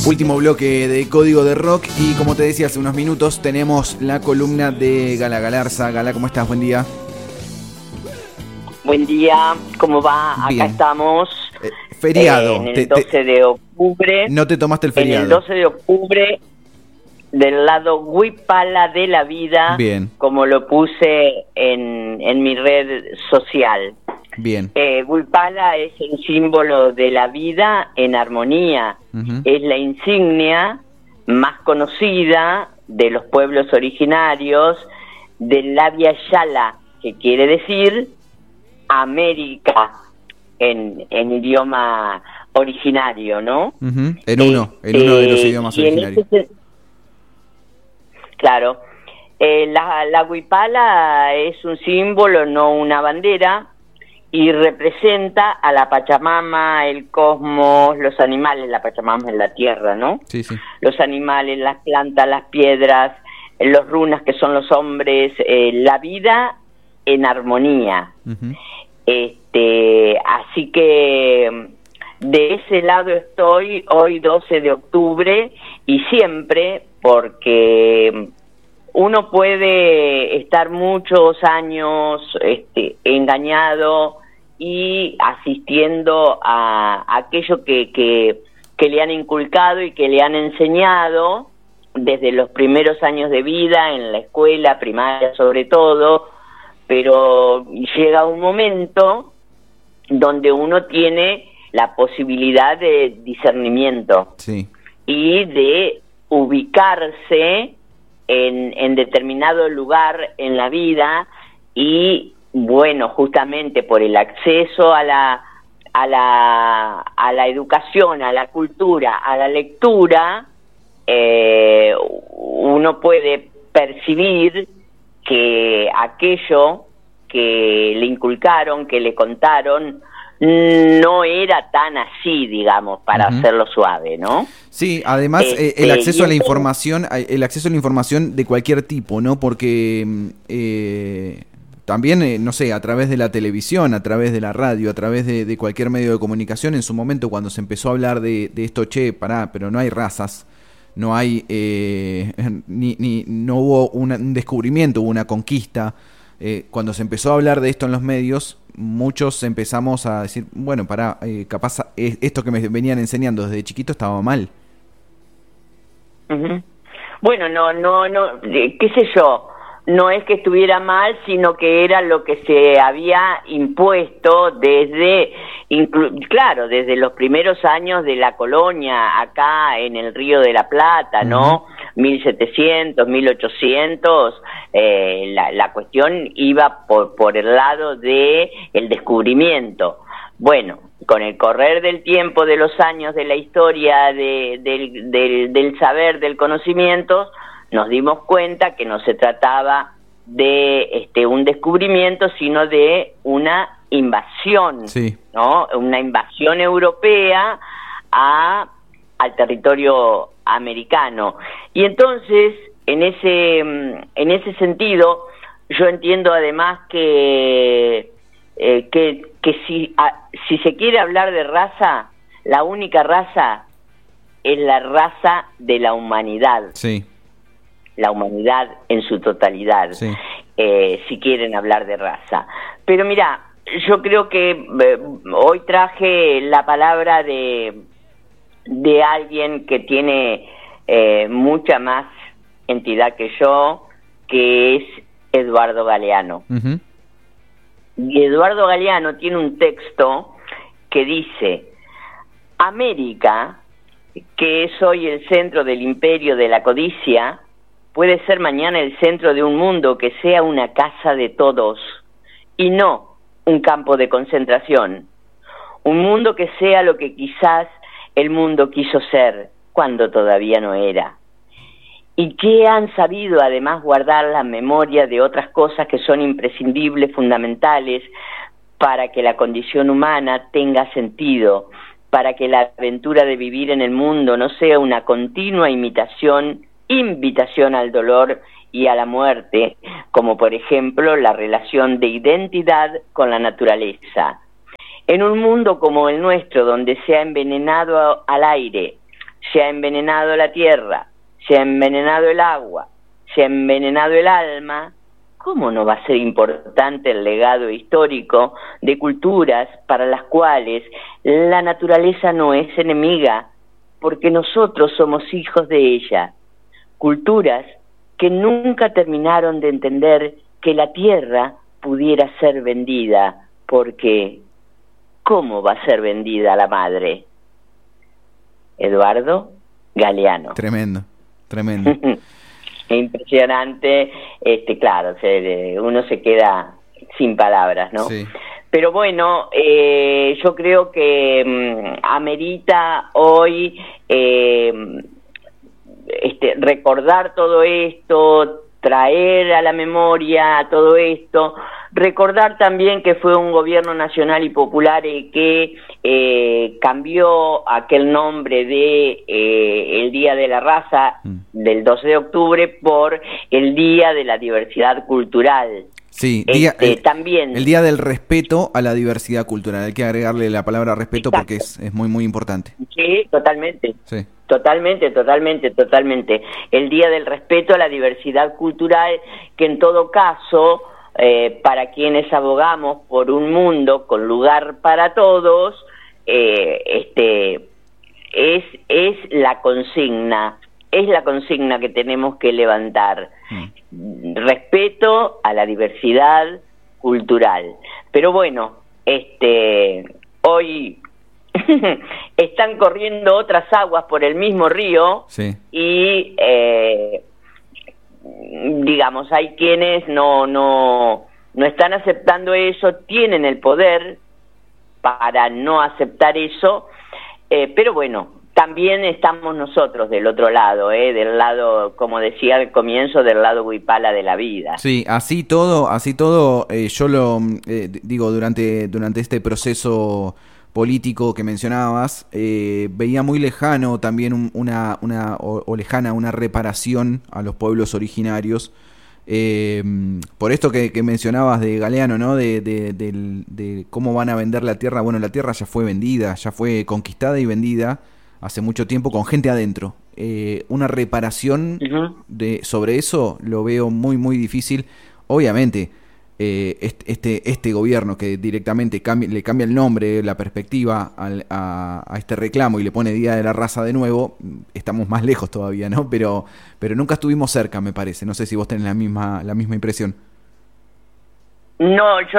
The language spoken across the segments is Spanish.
Último bloque de Código de Rock y como te decía hace unos minutos tenemos la columna de Gala Galarza. Gala, ¿cómo estás? Buen día. Buen día, ¿cómo va? Bien. Acá estamos. Feriado. En el 12 de octubre. No te tomaste el feriado. En el 12 de octubre, del lado Huipala de la vida. Bien. Como lo puse en mi red social. Bien. Huipala es el símbolo de la vida en armonía. Uh-huh. Es la insignia más conocida de los pueblos originarios del Labia Yala, que quiere decir América en idioma originario, ¿no? Uh-huh. En uno de los idiomas originarios. Claro. La huipala es un símbolo, no una bandera, y representa a la Pachamama, el cosmos, los animales. La Pachamama es la tierra, ¿no? Sí, sí. Los animales, las plantas, las piedras, los runas que son los hombres, la vida en armonía. Uh-huh. Así que de ese lado estoy hoy 12 de octubre y siempre, porque uno puede estar muchos años engañado y asistiendo a aquello que le han inculcado y que le han enseñado desde los primeros años de vida, en la escuela primaria sobre todo, pero llega un momento donde uno tiene la posibilidad de discernimiento, sí, y de ubicarse en determinado lugar en la vida, y bueno, justamente por el acceso a la educación, a la cultura, a la lectura, uno puede percibir que aquello que le inculcaron, que le contaron, no era tan así, digamos, para uh-huh. hacerlo suave, ¿no? Sí, además el acceso a la información, de cualquier tipo, ¿no? Porque también, no sé, a través de la televisión, a través de la radio, a través de cualquier medio de comunicación, en su momento cuando se empezó a hablar de esto, pero no hay razas, no hay, no hubo un descubrimiento, hubo una conquista. Cuando se empezó a hablar de esto en los medios, muchos empezamos a decir, bueno, capaz esto que me venían enseñando desde chiquito estaba mal. Uh-huh. Bueno, no, qué sé yo, no es que estuviera mal, sino que era lo que se había impuesto desde los primeros años de la colonia acá en el Río de la Plata, ¿no? 1700, 1800, la cuestión iba por el lado de el descubrimiento. Bueno, con el correr del tiempo, de los años, de la historia, del saber, del conocimiento, nos dimos cuenta que no se trataba de un descubrimiento, sino de una invasión, sí, ¿no? Una invasión europea al territorio americano. Y entonces, en ese sentido, yo entiendo además que si se quiere hablar de raza, la única raza es la raza de la humanidad. Sí. La humanidad en su totalidad, sí. Si quieren hablar de raza. Pero mira, yo creo que hoy traje la palabra de alguien que tiene mucha más entidad que yo, que es Eduardo Galeano. Uh-huh. Y Eduardo Galeano tiene un texto que dice: América, que es hoy el centro del imperio de la codicia, puede ser mañana el centro de un mundo que sea una casa de todos y no un campo de concentración. Un mundo que sea lo que quizás el mundo quiso ser cuando todavía no era. Y que han sabido además guardar la memoria de otras cosas que son imprescindibles, fundamentales, para que la condición humana tenga sentido, para que la aventura de vivir en el mundo no sea una continua invitación al dolor y a la muerte, como por ejemplo la relación de identidad con la naturaleza. En un mundo como el nuestro, donde se ha envenenado al aire, se ha envenenado la tierra, se ha envenenado el agua, se ha envenenado el alma, ¿cómo no va a ser importante el legado histórico de culturas para las cuales la naturaleza no es enemiga, porque nosotros somos hijos de ella? Culturas que nunca terminaron de entender que la tierra pudiera ser vendida, porque ¿cómo va a ser vendida la madre? Eduardo Galeano. Tremendo, tremendo. Impresionante, claro, uno se queda sin palabras, ¿no? Sí. Pero bueno, yo creo que amerita hoy recordar todo esto, traer a la memoria todo esto, recordar también que fue un gobierno nacional y popular que cambió aquel nombre de el Día de la Raza del 12 de octubre por el Día de la Diversidad Cultural. Sí, también el Día del Respeto a la Diversidad Cultural. Hay que agregarle la palabra respeto. Exacto. Porque es muy, muy importante. Sí, totalmente. Sí. Totalmente. El Día del Respeto a la Diversidad Cultural, que en todo caso, para quienes abogamos por un mundo con lugar para todos, es la consigna. Es la consigna que tenemos que levantar. Respeto a la diversidad cultural. Pero bueno, hoy están corriendo otras aguas por el mismo río. Sí. Y digamos, hay quienes no están aceptando eso, tienen el poder para no aceptar eso, pero bueno, también estamos nosotros del otro lado, del lado, como decía al comienzo, del lado huipala de la vida. Sí, así todo, yo lo digo, durante este proceso político que mencionabas, veía muy lejano también lejana una reparación a los pueblos originarios, por esto que mencionabas de Galeano, ¿no? De cómo van a vender la tierra. Bueno, la tierra ya fue vendida, ya fue conquistada y vendida hace mucho tiempo con gente adentro. Una reparación sobre eso lo veo muy, muy difícil. Obviamente, este gobierno que directamente le cambia el nombre, la perspectiva a este reclamo y le pone Día de la Raza de nuevo, estamos más lejos todavía, ¿no? Pero nunca estuvimos cerca, me parece. No sé si vos tenés la misma impresión. No, yo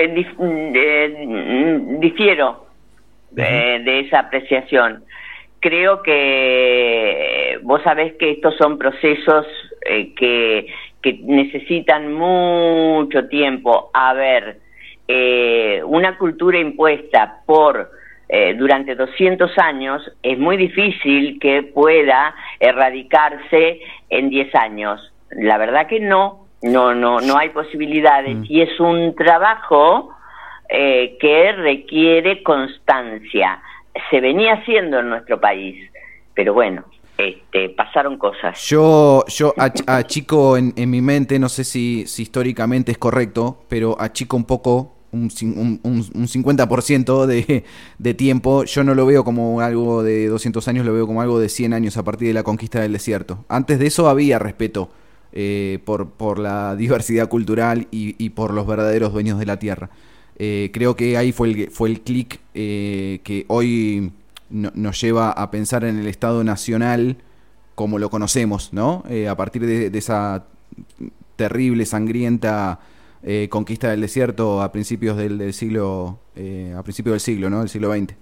difiero de esa apreciación. Creo que vos sabés que estos son procesos que necesitan mucho tiempo. A ver, una cultura impuesta durante 200 años es muy difícil que pueda erradicarse en 10 años. La verdad que no hay posibilidades y es un trabajo que requiere constancia. Se venía haciendo en nuestro país, pero bueno, pasaron cosas. Yo achico en mi mente, no sé si históricamente es correcto, pero achico un poco, un 50% de tiempo. Yo no lo veo como algo de 200 años, lo veo como algo de 100 años a partir de la conquista del desierto. Antes de eso había respeto por la diversidad cultural y por los verdaderos dueños de la tierra. Creo que ahí fue el clic que hoy nos lleva a pensar en el Estado Nacional como lo conocemos, ¿no? A partir de esa terrible, sangrienta conquista del desierto a principios del siglo, ¿no? Del siglo XX.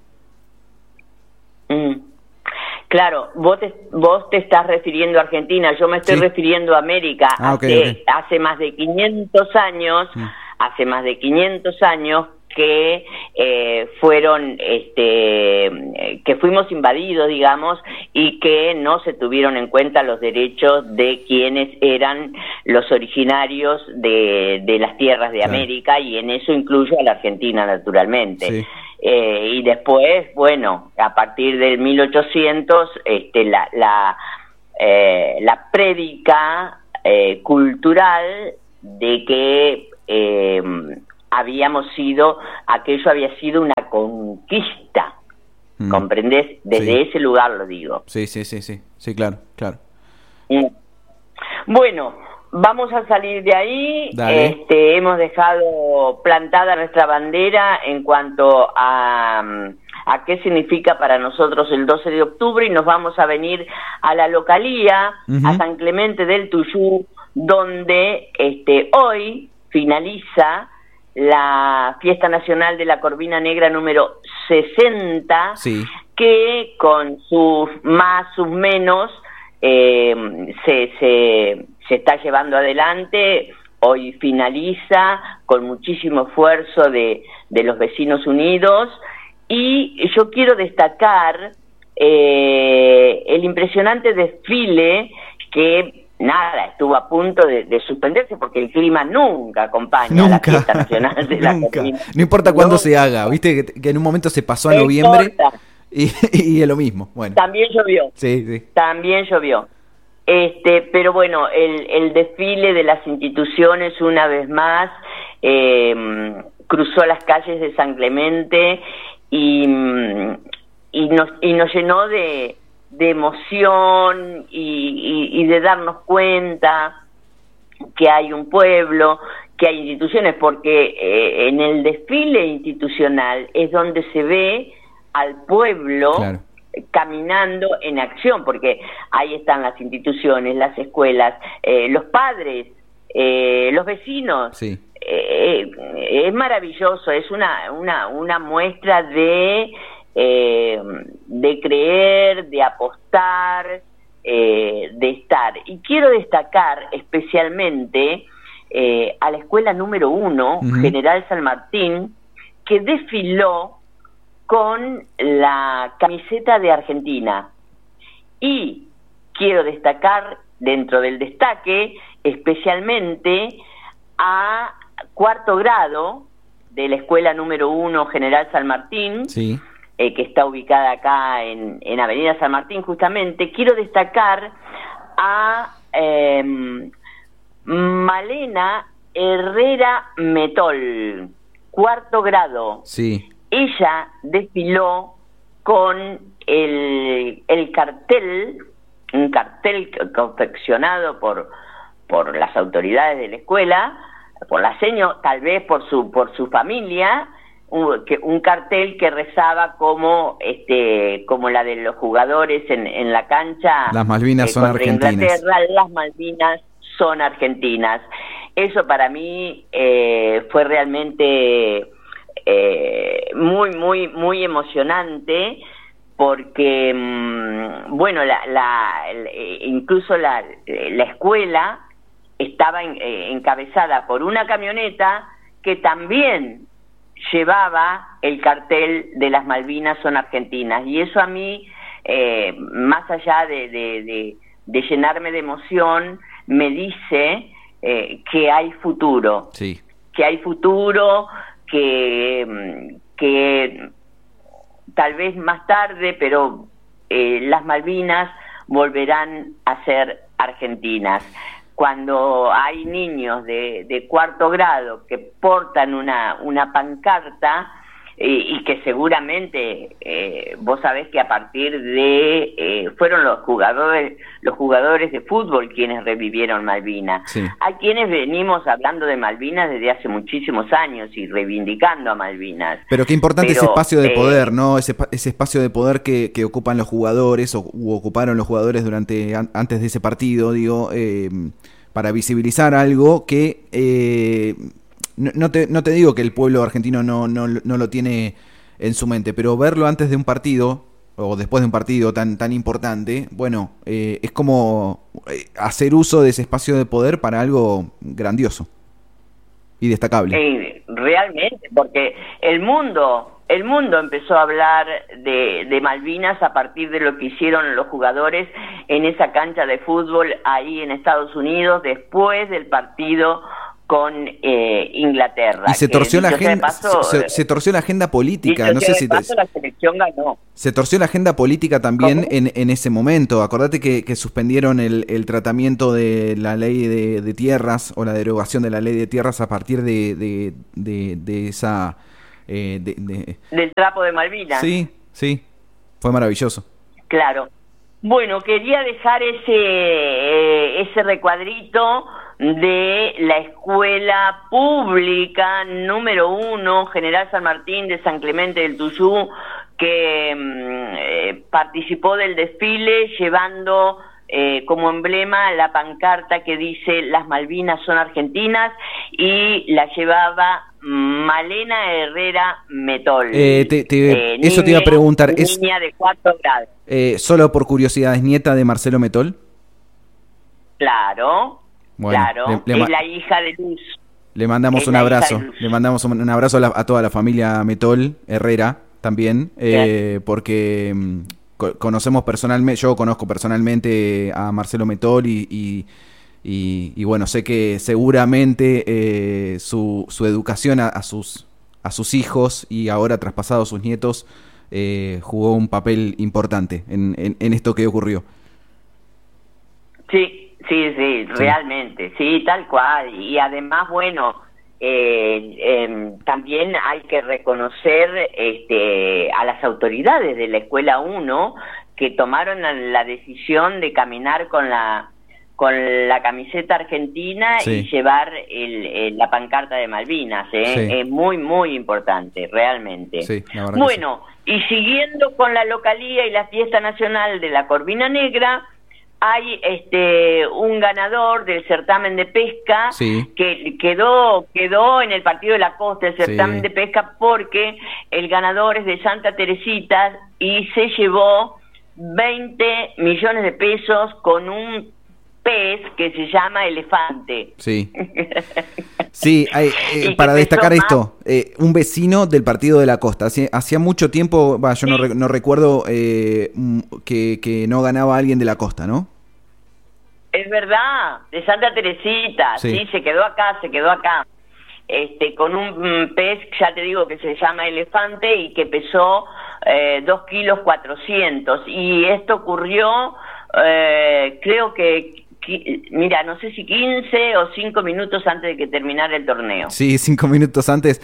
Claro, vos te estás refiriendo a Argentina, yo me estoy refiriendo a América. Hace más de 500 años, que que fuimos invadidos, digamos, y que no se tuvieron en cuenta los derechos de quienes eran los originarios de las tierras de América, y en eso incluyo a la Argentina, naturalmente. Sí. Y después, bueno, a partir del 1800, la prédica cultural de que aquello había sido una conquista, ¿Comprendés? Desde ese lugar lo digo. Sí, claro. Bueno, vamos a salir de ahí. Dale. Hemos dejado plantada nuestra bandera en cuanto a qué significa para nosotros el 12 de octubre y nos vamos a venir a la localía, a San Clemente del Tuyú, donde hoy finaliza la Fiesta Nacional de la Corvina Negra número 60, que con sus más, sus menos, se está llevando adelante. Hoy finaliza con muchísimo esfuerzo de los vecinos unidos, y yo quiero destacar el impresionante desfile que estuvo a punto de suspenderse porque el clima nunca acompaña a la Fiesta Nacional de la Corvina. No importa cuándo se haga, viste que en un momento se pasó a noviembre y es lo mismo. Bueno. También llovió. Sí. También llovió. Pero bueno, el desfile de las instituciones una vez más cruzó las calles de San Clemente y nos llenó de emoción y de darnos cuenta que hay un pueblo, que hay instituciones, porque en el desfile institucional es donde se ve al pueblo caminando en acción, porque ahí están las instituciones, las escuelas, los padres, los vecinos. Es maravilloso, es una muestra de creer, de apostar, de estar. Y quiero destacar especialmente a la escuela número 1, General San Martín, que desfiló con la camiseta de Argentina. Y quiero destacar, dentro del destaque, especialmente a cuarto grado de la escuela número 1, General San Martín, que está ubicada acá en Avenida San Martín, justamente. Quiero destacar a Malena Herrera Metol, cuarto grado. Ella desfiló con el cartel, un cartel confeccionado por las autoridades de la escuela, por la seño, tal vez por su familia, un cartel que rezaba como la de los jugadores en la cancha. Las Malvinas son argentinas. Inglaterra, las Malvinas son argentinas. Eso para mí fue realmente muy emocionante, porque bueno, incluso la escuela estaba encabezada por una camioneta que también llevaba el cartel de las Malvinas son argentinas, y eso a mí, más allá de llenarme de emoción, me dice que hay futuro, que hay futuro, que tal vez más tarde, pero las Malvinas volverán a ser argentinas. Cuando hay niños de cuarto grado que portan una pancarta, y que seguramente vos sabés que a partir de fueron los jugadores de fútbol quienes revivieron Malvinas, a quienes venimos hablando de Malvinas desde hace muchísimos años y reivindicando a Malvinas. Pero qué importante ese espacio de poder, ¿no? Ese espacio de poder que ocupan los jugadores, u ocuparon los jugadores antes de ese partido, digo, para visibilizar algo que no te digo que el pueblo argentino no lo tiene en su mente, pero verlo antes de un partido o después de un partido tan importante, bueno, es como hacer uso de ese espacio de poder para algo grandioso y destacable. Realmente, porque el mundo empezó a hablar de Malvinas a partir de lo que hicieron los jugadores en esa cancha de fútbol ahí en Estados Unidos después del partido con Inglaterra. Y se torció la agenda, se torció la agenda política, no sé si la selección ganó. Se torció la agenda política también en ese momento. Acordate que suspendieron el tratamiento de la ley de tierras, o la derogación de la ley de tierras a partir de esa del trapo de Malvinas. Sí. Fue maravilloso. Claro. Bueno, quería dejar ese recuadrito de la escuela pública número 1, General San Martín de San Clemente del Tuyú, que participó del desfile llevando como emblema la pancarta que dice "Las Malvinas son argentinas", y la llevaba Malena Herrera Metol. Eso te iba a preguntar. Niña de 4 grados. Solo por curiosidad, ¿es nieta de Marcelo Metol? Claro, bueno, claro, es la hija de Luz. Le mandamos un abrazo, le mandamos un abrazo a toda la familia Metol Herrera también, porque conocemos personalmente, yo conozco personalmente a Marcelo Metol y bueno, sé que seguramente su educación a sus hijos y ahora traspasados sus nietos jugó un papel importante en esto que ocurrió. Sí, realmente, sí, tal cual. Y además, bueno, también hay que reconocer a las autoridades de la Escuela 1 que tomaron la decisión de caminar con la camiseta argentina y llevar la pancarta de Malvinas. Sí. Es muy, muy importante, realmente. Sí, bueno, y siguiendo con la localía y la fiesta nacional de la Corvina Negra, hay un ganador del certamen de pesca que quedó en el Partido de la Costa, el certamen de pesca, porque el ganador es de Santa Teresita y se llevó 20 millones de pesos con un pez que se llama elefante. Sí. Sí, para destacar esto, un vecino del Partido de la Costa. Hacía mucho tiempo, yo no recuerdo que no ganaba alguien de la costa, ¿no? Es verdad, de Santa Teresita, sí, se quedó acá. Con un pez, ya te digo, que se llama elefante y que pesó 2 kilos 400. Y esto ocurrió, creo que, mira, no sé si 15 o 5 minutos antes de que terminara el torneo. Sí, 5 minutos antes.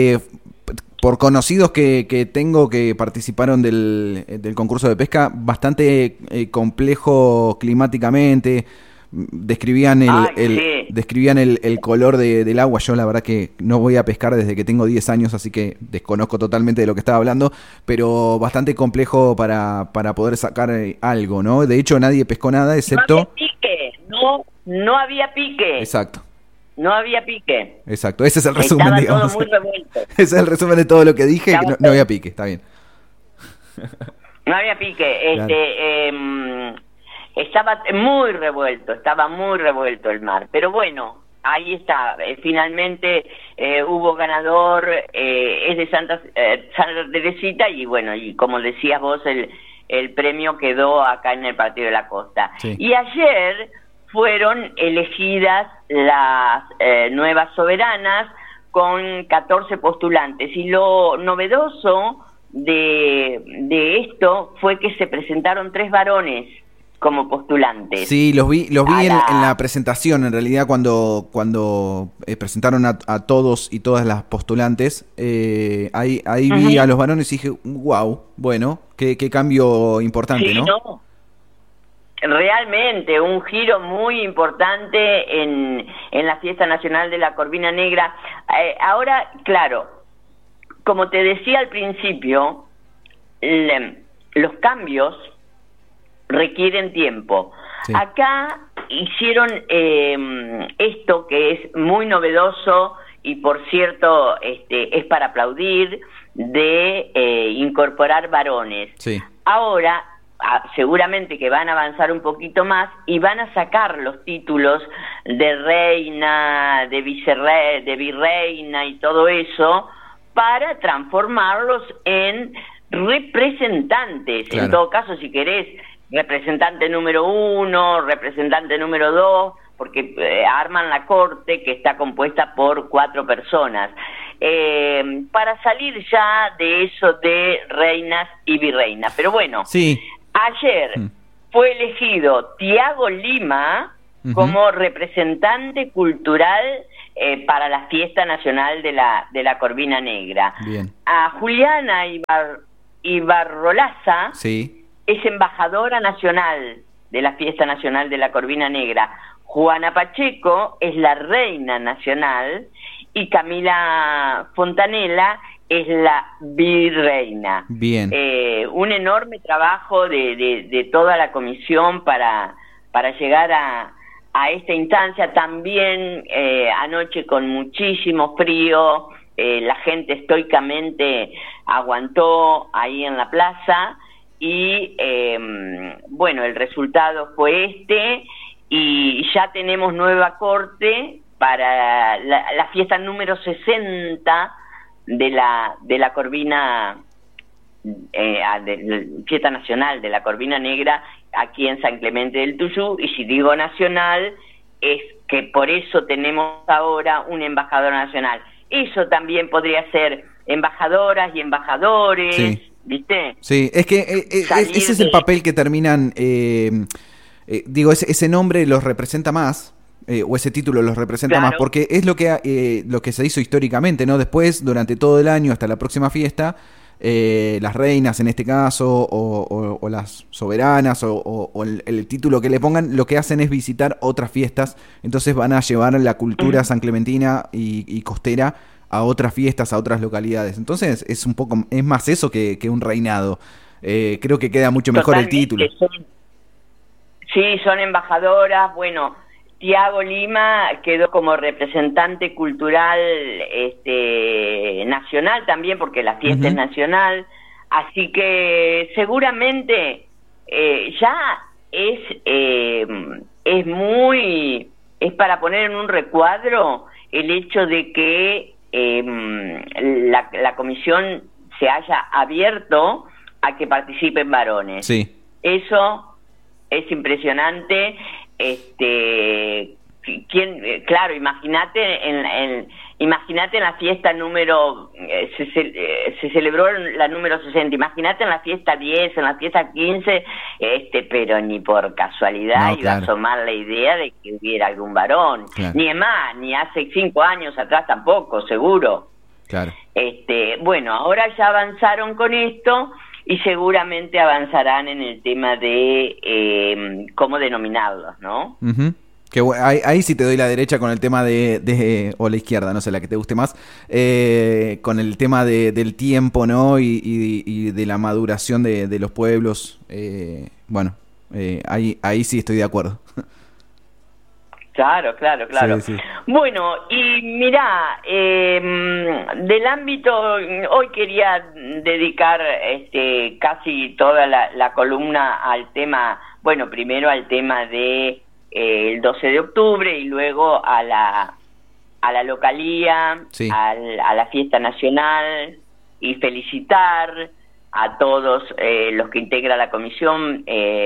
Por conocidos que tengo que participaron del concurso de pesca, bastante complejo climáticamente. Describían el color del agua. Yo la verdad que no voy a pescar desde que tengo 10 años, así que desconozco totalmente de lo que estaba hablando, pero bastante complejo para poder sacar algo, ¿no? De hecho nadie pescó nada excepto... No había pique, no había pique. Exacto. No había pique. Exacto, ese es el resumen, estaba digamos. Todo muy revuelto. Ese es el resumen de todo lo que dije, que no había pique, está bien. No había pique, Claro. Estaba muy revuelto el mar, pero bueno, ahí está, finalmente hubo ganador, es de Santa Teresita, y bueno, y como decías vos, el premio quedó acá en el Partido de la Costa. Sí. Y ayer fueron elegidas las nuevas soberanas con 14 postulantes, y lo novedoso de esto fue que se presentaron 3 varones como postulantes. Sí, los vi en la presentación, en realidad, cuando presentaron a todos y todas las postulantes, ahí vi a los varones y dije, wow, bueno, qué cambio importante, ¿no? Realmente, un giro muy importante en la Fiesta Nacional de la Corvina Negra. Ahora, claro, como te decía al principio, los cambios requieren tiempo. Sí. Acá hicieron esto que es muy novedoso y, por cierto, es para aplaudir, de incorporar varones. Sí. Ahora, seguramente que van a avanzar un poquito más y van a sacar los títulos de reina, de virreina y todo eso para transformarlos en representantes. Claro. En todo caso, si querés, representante número 1, representante número 2, porque arman la corte que está compuesta por 4 personas, para salir ya de eso de reinas y virreinas. Pero bueno, sí. Ayer fue elegido Tiago Lima como representante cultural para la Fiesta Nacional de la Corvina Negra. Bien. A Juliana Ibarrolaza Sí. es embajadora nacional de la Fiesta Nacional de la Corvina Negra. Juana Pacheco es la reina nacional y Camila Fontanella es la virreina. Bien. Un enorme trabajo de toda la comisión para llegar a esta instancia. También anoche con muchísimo frío, la gente estoicamente aguantó ahí en la plaza y bueno, el resultado fue este y ya tenemos nueva corte para la fiesta número 60 de la Corvina, de la Fiesta Nacional de la Corvina Negra aquí en San Clemente del Tuyú. Y si digo nacional es que por eso tenemos ahora un embajador nacional. Eso también podría ser embajadoras y embajadores, Sí. ¿viste? Sí, es que ese es el papel que terminan, digo, ese nombre los representa más, o ese título los representa Claro. más, porque es lo que se hizo históricamente, ¿no? Después, durante todo el año, hasta la próxima fiesta, las reinas en este caso, o las soberanas, o el título que le pongan, lo que hacen es visitar otras fiestas, entonces van a llevar la cultura sanclementina y costera a otras fiestas, a otras localidades. Entonces es más eso que un reinado. Creo que queda mucho mejor Totalmente. el título. Sí, son embajadoras. Bueno, Tiago Lima quedó como representante cultural nacional también, porque la fiesta es nacional. Así que seguramente ya es para poner en un recuadro el hecho de que la comisión se haya abierto a que participen varones. Sí. Eso es impresionante. Claro, imagínate en la fiesta número se celebró la número 60. Imagínate en la fiesta 10, en la fiesta 15, pero ni por casualidad No, iba claro. a asomar la idea de que hubiera algún varón. Claro. Ni es más, ni hace 5 años atrás tampoco, seguro. Claro. Bueno, ahora ya avanzaron con esto y seguramente avanzarán en el tema de cómo denominarlos, ¿no? Ujú. Que ahí sí te doy la derecha con el tema o la izquierda, no sé, la que te guste más, con el tema del tiempo, ¿no? Y de la maduración de los pueblos. Bueno, ahí sí estoy de acuerdo. Claro. Sí, sí. Bueno, y mirá, del ámbito, hoy quería dedicar casi toda la columna al tema, bueno, primero al tema de el 12 de octubre y luego a la localía, Sí. a la fiesta nacional, y felicitar a todos los que integra la comisión.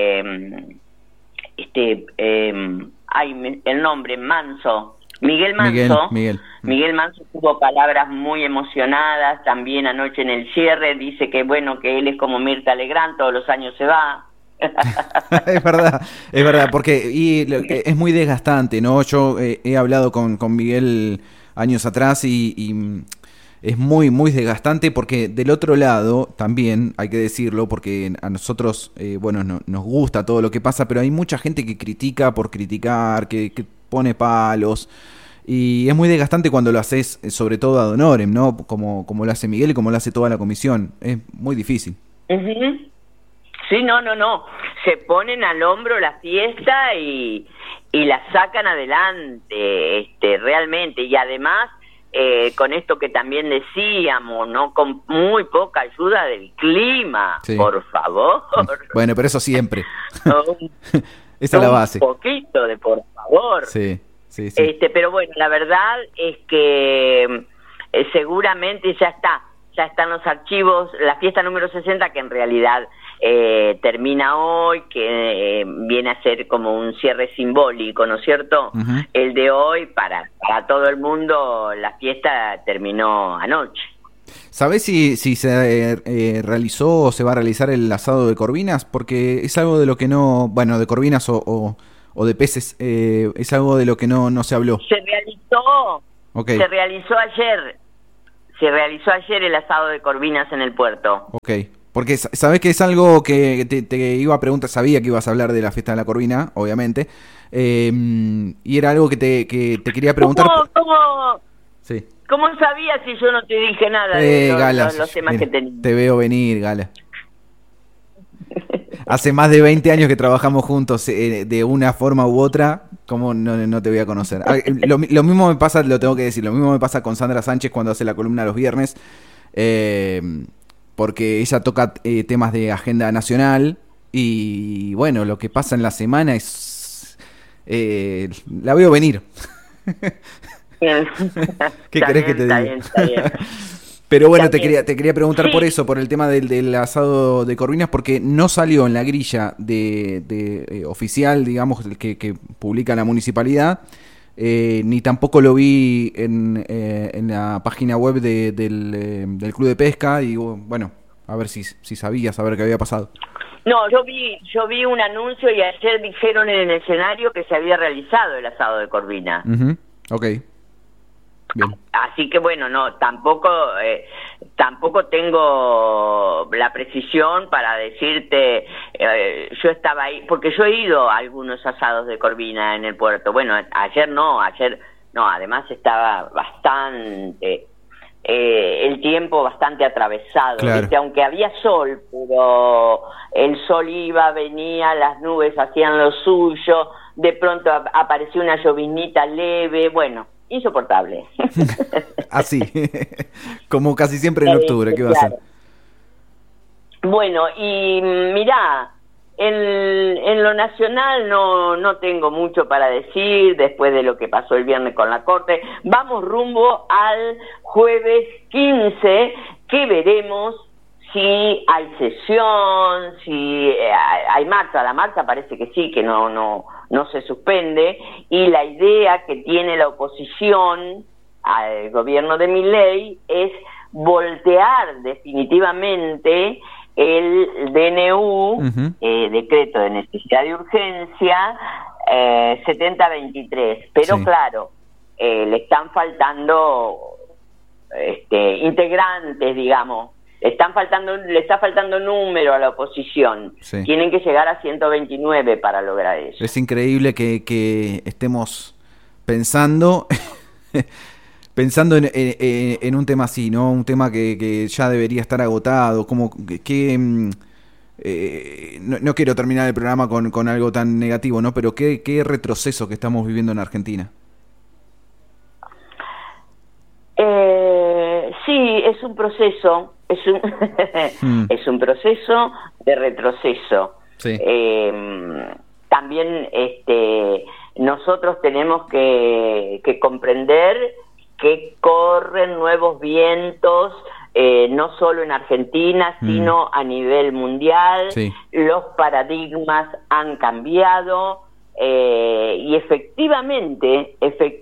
El nombre Manso, Miguel Manso. Miguel Manso tuvo palabras muy emocionadas también anoche en el cierre. Dice que bueno, que él es como Mirta Legrand, todos los años se va. Es verdad, porque es muy desgastante, ¿no? Yo he hablado con Miguel años atrás y es muy, muy desgastante porque del otro lado también, hay que decirlo, porque a nosotros, bueno, nos gusta todo lo que pasa, pero hay mucha gente que critica por criticar, que pone palos, y es muy desgastante cuando lo haces, sobre todo ad honorem, ¿no? Como lo hace Miguel y como lo hace toda la comisión. Es muy difícil. Uh-huh. Sí, no. Se ponen al hombro la fiesta y la sacan adelante, realmente. Y además, con esto que también decíamos, ¿no? Con muy poca ayuda del clima, Sí. por favor. Bueno, pero eso siempre. Esa es Un la base. poquito de por favor. Sí. Pero bueno, la verdad es que seguramente ya están los archivos, la fiesta número 60, que en realidad termina hoy, que viene a ser como un cierre simbólico, ¿no es cierto? Uh-huh. El de hoy, para todo el mundo, la fiesta terminó anoche. ¿Sabés si se realizó o se va a realizar el asado de corvinas? Porque es algo de lo que no, bueno, de corvinas o de peces, es algo de lo que no se habló. Se realizó, Okay. se realizó ayer el asado de corvinas en el puerto. Okay. Porque sabés que es algo que te iba a preguntar, sabía que ibas a hablar de la fiesta de la Corvina, obviamente, y era algo que te quería preguntar. Sí. ¿Cómo sabías si yo no te dije nada de los temas mira, que tenía? Te veo venir, Gala. Hace más de 20 años que trabajamos juntos de una forma u otra, ¿cómo no te voy a conocer? Lo mismo me pasa, lo tengo que decir, lo mismo me pasa con Sandra Sánchez cuando hace la columna los viernes, porque ella toca temas de agenda nacional y bueno, lo que pasa en la semana es... la veo venir. ¿Qué querés que te diga? Está bien. Pero bueno, te quería preguntar por eso, por el tema del asado de Corvinas, porque no salió en la grilla de oficial, digamos, que publica la municipalidad, ni tampoco lo vi en la página web del Club de Pesca, y bueno, a ver si sabías, a ver qué había pasado. No, yo vi un anuncio y ayer dijeron en el escenario que se había realizado el asado de Corvina. Uh-huh. Ok. Bien. Así que bueno, no, tampoco tengo la precisión para decirte, yo estaba ahí, porque yo he ido a algunos asados de Corvina en el puerto. Bueno, ayer no, además estaba bastante, el tiempo bastante atravesado, claro. ¿Viste? Aunque había sol, pero el sol iba, venía, las nubes hacían lo suyo, de pronto apareció una llovinita leve, bueno, insoportable. Así, como casi siempre en octubre, ¿qué va a hacer? Bueno, y mirá, en lo nacional no tengo mucho para decir después de lo que pasó el viernes con la Corte. Vamos rumbo al jueves 15, que veremos si hay sesión, si hay marcha. La marcha parece que sí, que no se suspende, y la idea que tiene la oposición al gobierno de Milei es voltear definitivamente el DNU, uh-huh. Decreto de necesidad de urgencia, 7023, pero sí. Claro, le están faltando integrantes, digamos. Le está faltando número a la oposición. Sí. Tienen que llegar a 129 para lograr eso. Es increíble que estemos pensando en un tema así, ¿no? Un tema que ya debería estar agotado. Como que no quiero terminar el programa con algo tan negativo, ¿no? Pero qué retroceso que estamos viviendo en Argentina. Sí, es un proceso. Es un proceso de retroceso. Sí. También nosotros tenemos que comprender que corren nuevos vientos, no solo en Argentina, sino a nivel mundial. Sí. Los paradigmas han cambiado, y efectivamente,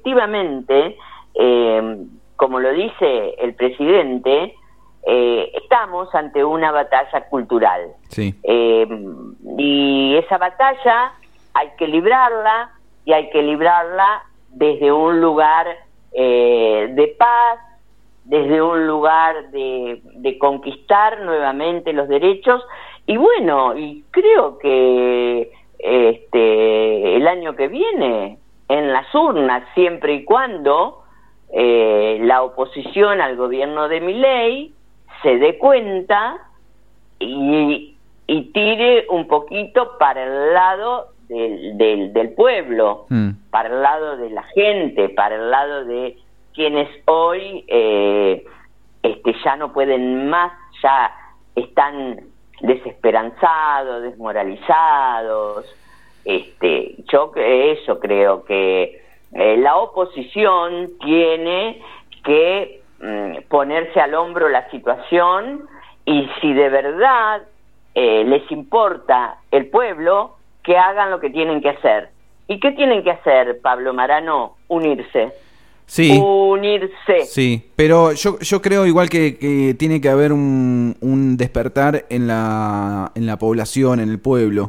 como lo dice el presidente, estamos ante una batalla cultural. Sí. Y esa batalla hay que librarla, y hay que librarla desde un lugar de paz, desde un lugar de conquistar nuevamente los derechos. Y bueno, y creo que el año que viene, en las urnas, siempre y cuando la oposición al gobierno de Milei se dé cuenta y tire un poquito para el lado del pueblo, para el lado de la gente, para el lado de quienes hoy ya no pueden más, ya están desesperanzados, desmoralizados. Yo creo que la oposición tiene que ponerse al hombro la situación, y si de verdad les importa el pueblo, que hagan lo que tienen que hacer. ¿Y qué tienen que hacer, Pablo Marano? Unirse. Sí. Unirse. Sí, pero yo creo igual que tiene que haber un despertar en la población, en el pueblo.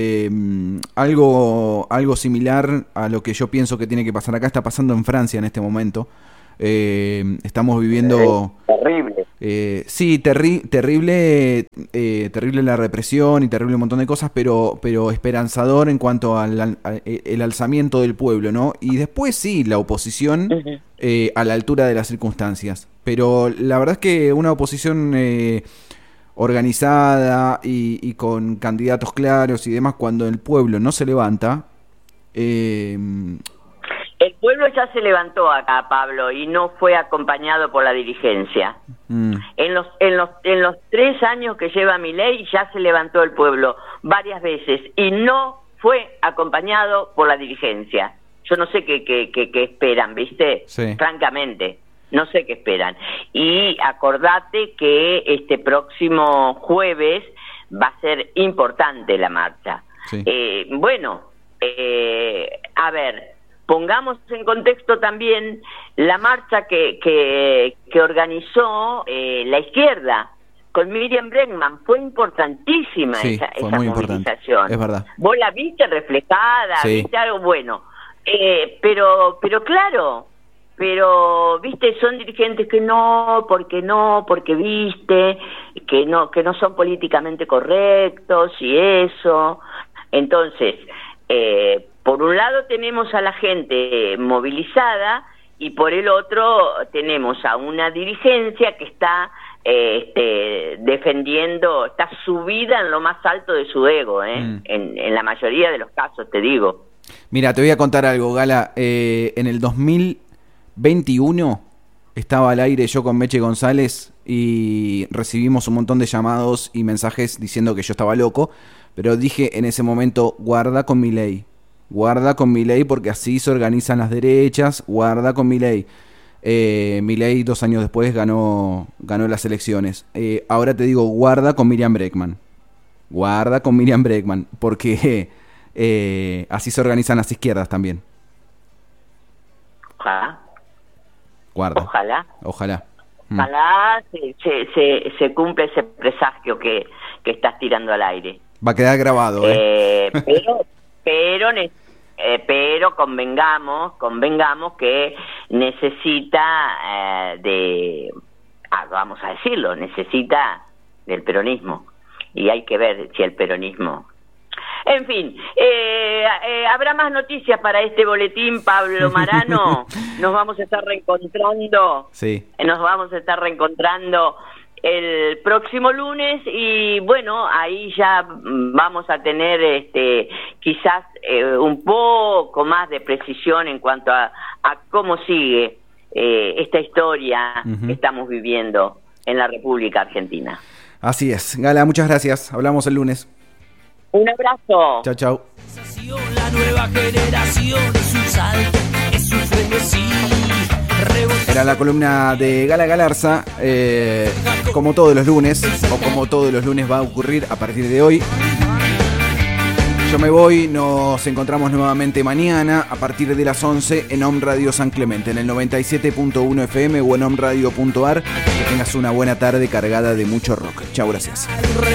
Algo similar a lo que yo pienso que tiene que pasar acá está pasando en Francia en este momento. Estamos viviendo... Terrible. Sí, terrible la represión y terrible un montón de cosas, pero esperanzador en cuanto el alzamiento del pueblo, ¿no? Y después sí, la oposición a la altura de las circunstancias. Pero la verdad es que una oposición organizada y con candidatos claros y demás, cuando el pueblo no se levanta... El pueblo ya se levantó acá, Pablo, y no fue acompañado por la dirigencia. En los 3 años que lleva Milei ya se levantó el pueblo varias veces y no fue acompañado por la dirigencia. Yo no sé qué esperan, ¿viste? Sí. Francamente, no sé qué esperan. Y acordate que este próximo jueves va a ser importante la marcha. Sí. A ver... Pongamos en contexto también la marcha que organizó la izquierda con Miriam Bregman. Fue importantísima esa movilización. Es verdad. Vos la viste reflejada, sí. Viste algo bueno. Pero claro, viste, son dirigentes que porque viste, que no son políticamente correctos y eso. Entonces, por un lado tenemos a la gente movilizada y por el otro tenemos a una dirigencia que está defendiendo, está subida en lo más alto de su ego, en la mayoría de los casos, te digo. Mira, te voy a contar algo, Gala. En el 2021 estaba al aire yo con Meche González y recibimos un montón de llamados y mensajes diciendo que yo estaba loco, pero dije en ese momento, guarda con Milei porque así se organizan las derechas, guarda con Milei. Milei 2 años después ganó las elecciones. Ahora te digo, guarda con Miriam Bregman, porque así se organizan las izquierdas también. Ojalá. Guarda. Ojalá se cumple ese presagio que estás tirando al aire. Va a quedar grabado, pero convengamos que necesita vamos a decirlo, necesita del peronismo y hay que ver si el peronismo. En fin, habrá más noticias para este boletín, Pablo Marano. Nos vamos a estar reencontrando. Sí. Nos vamos a estar reencontrando el próximo lunes y bueno, ahí ya vamos a tener quizás un poco más de precisión en cuanto a cómo sigue esta historia que estamos viviendo en la República Argentina. Así es. Gala, muchas gracias. Hablamos el lunes. Un abrazo. Chao, chao. La nueva generación es un salto, es un frenesí. Era la columna de Gala Galarza, como todos los lunes, o como todos los lunes va a ocurrir a partir de hoy. Yo me voy, nos encontramos nuevamente mañana a partir de las 11 en Om Radio San Clemente, en el 97.1 FM o en omradio.ar. Que tengas una buena tarde cargada de mucho rock. Chao, gracias.